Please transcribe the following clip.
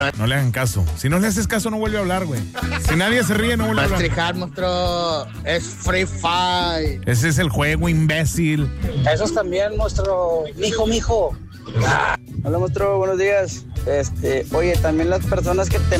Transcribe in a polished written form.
No le hagan caso. Si no le haces caso, no vuelve a hablar, güey. Si nadie se ríe, no vuelve a hablar. Mastrijar, monstruo. Es Free Fire. Ese es el juego, imbécil. Esos también, monstruo. Mijo. Hola, monstruo, buenos días. Oye, también las personas que te